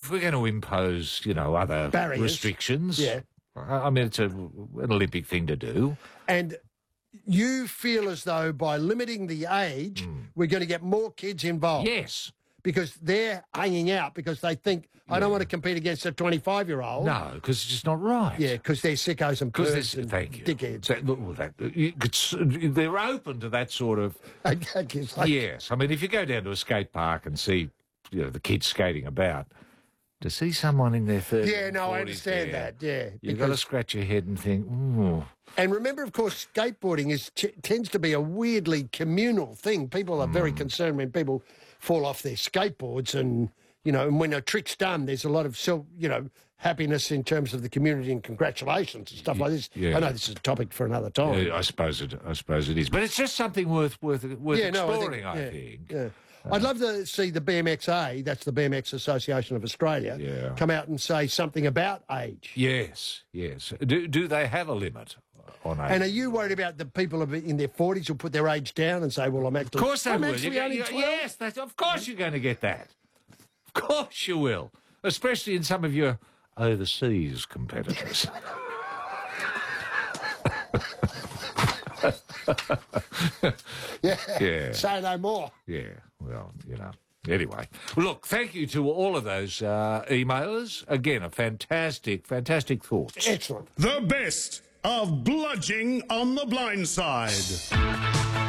we're going to impose, other Barriers. restrictions, Yeah. I mean, it's an Olympic thing to do. And you feel as though by limiting the age, we're going to get more kids involved. Yes. Because they're hanging out because they think, I don't want to compete against a 25-year-old. No, because it's just not right. Yeah, because they're sickos and pervs and thank you. dickheads. They're open to that sort of... Yes. I mean, if you go down to a skate park and see, the kids skating about, to see someone in their 30s Yeah, no, I 40s understand there, that, yeah. You've got to scratch your head and think, ooh. And remember, of course, skateboarding tends to be a weirdly communal thing. People are very concerned when people fall off their skateboards and, and when a trick's done, there's a lot of happiness in terms of the community and congratulations and stuff like this. Yeah. I know this is a topic for another time. Yeah, I suppose it is. But it's just something worth exploring, I think. Yeah. I'd love to see the BMXA, that's the BMX Association of Australia, come out and say something about age. Yes. Do they have a limit on age? And are you worried about the people in their 40s who'll put their age down and say, well, I'm actually... Of course they will. Only 12? Yes, of course you're going to get that. Of course you will. Especially in some of your overseas competitors. Yeah. Say no more. Yeah, well, Anyway, look, thank you to all of those emailers. Again, a fantastic thoughts. Excellent. The best of Bludging on the Blind Side.